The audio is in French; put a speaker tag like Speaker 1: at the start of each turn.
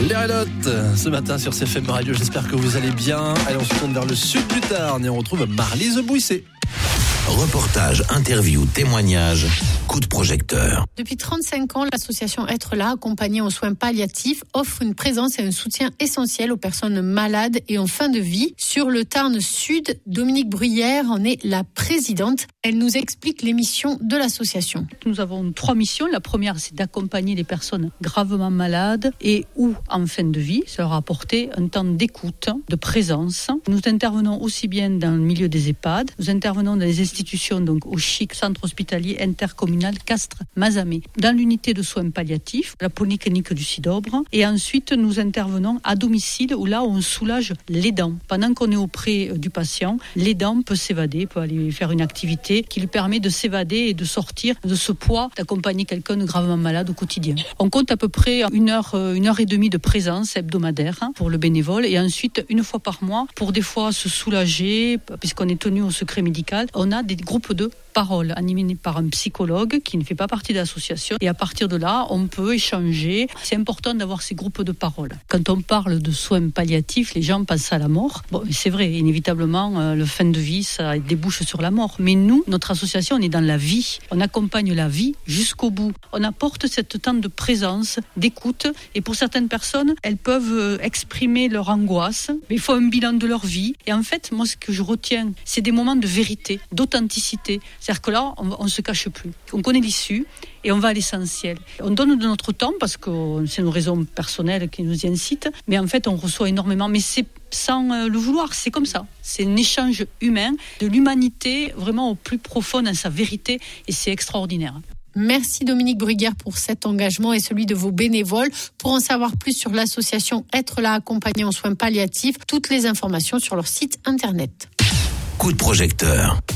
Speaker 1: Les Red Hot, ce matin sur CFM Radio, j'espère que vous allez bien. Allez, on se tourne vers le sud du Tarn et on retrouve Marlise Bouisset.
Speaker 2: Reportage, interview, témoignage, coup de projecteur.
Speaker 3: Depuis 35 ans, l'association Être là, accompagnée en soins palliatifs, offre une présence et un soutien essentiel aux personnes malades et en fin de vie. Sur le Tarn Sud, Dominique Bruyère en est la présidente. Elle nous explique les missions de l'association.
Speaker 4: Nous avons 3 missions. La première, c'est d'accompagner les personnes gravement malades et ou en fin de vie. Ça leur apporter un temps d'écoute, de présence. Nous intervenons aussi bien dans le milieu des EHPAD. Nous intervenons dans les institutions, donc au CHIC, centre hospitalier intercommunal Castres-Mazamet, dans l'unité de soins palliatifs, la polyclinique du Sidobre. Et ensuite, nous intervenons à domicile où là, on soulage l'aidant. Pendant qu'on est auprès du patient, l'aidant peut s'évader, peut aller faire une activité qui lui permet de s'évader et de sortir de ce poids d'accompagner quelqu'un de gravement malade au quotidien. On compte à peu près 1 heure et demie de présence hebdomadaire pour le bénévole et ensuite 1 fois par mois pour des fois se soulager, puisqu'on est tenu au secret médical. On a des groupes de parole animés par un psychologue qui ne fait pas partie de l'association et à partir de là, on peut échanger. C'est important d'avoir ces groupes de parole. Quand on parle de soins palliatifs, les gens pensent à la mort. Bon, c'est vrai, inévitablement, le fin de vie, ça débouche sur la mort. Mais nous, notre association, on est dans la vie. On accompagne la vie jusqu'au bout. On apporte cette temps de présence, d'écoute et pour certaines personnes, elles peuvent exprimer leur angoisse, mais il faut un bilan de leur vie. Et en fait, moi, ce que je retiens, c'est des moments de vérité, d'authenticité. C'est-à-dire que là, on ne se cache plus. On connaît l'issue et on va à l'essentiel. On donne de notre temps parce que c'est nos raisons personnelles qui nous y incitent, mais en fait, on reçoit énormément. Mais c'est sans le vouloir, c'est comme ça. C'est un échange humain, de l'humanité vraiment au plus profond dans sa vérité et c'est extraordinaire.
Speaker 3: Merci Dominique Bruyère pour cet engagement et celui de vos bénévoles. Pour en savoir plus sur l'association Être là, accompagnée en soins palliatifs, toutes les informations sur leur site internet.
Speaker 2: Coup de projecteur.